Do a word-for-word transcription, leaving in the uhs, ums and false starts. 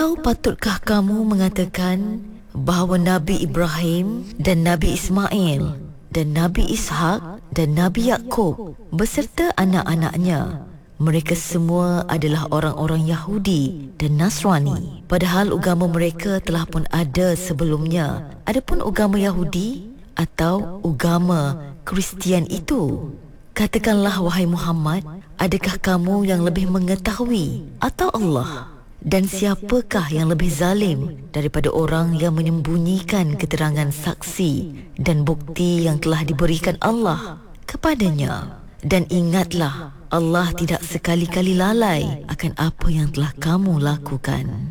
Atau patutkah kamu mengatakan bahawa Nabi Ibrahim dan Nabi Ismail dan Nabi Ishak dan Nabi Yakub beserta anak-anaknya, mereka semua adalah orang-orang Yahudi dan Nasrani, padahal agama mereka telah pun ada sebelumnya? Adapun agama Yahudi atau agama Kristian itu, katakanlah wahai Muhammad, adakah kamu yang lebih mengetahui atau Allah? Dan siapakah yang lebih zalim daripada orang yang menyembunyikan keterangan saksi dan bukti yang telah diberikan Allah kepadanya? Dan ingatlah, Allah tidak sekali-kali lalai akan apa yang telah kamu lakukan.